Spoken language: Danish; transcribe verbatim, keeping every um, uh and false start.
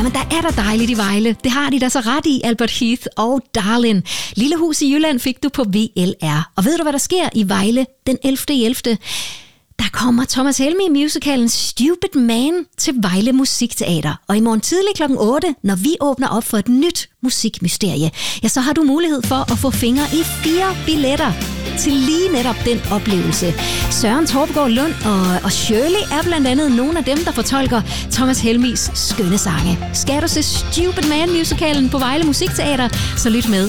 Jamen, der er der dejligt i Vejle. Det har de da så ret i, Albert Heath og Darlin. Lille hus i Jylland fik du på V L R. Og ved du, hvad der sker i Vejle den ellevte ellevte? Der kommer Thomas Helmig-musicalen Stupid Man til Vejle Musikteater. Og i morgen tidlig klokken otte, når vi åbner op for et nyt musikmysterie, ja, så har du mulighed for at få fingre i fire billetter til lige netop den oplevelse. Søren Torpegaard Lund og, og Shirley er blandt andet nogle af dem, der fortolker Thomas Helmigs skønne sange. Skal du se Stupid Man-musicalen på Vejle Musikteater, så lyt med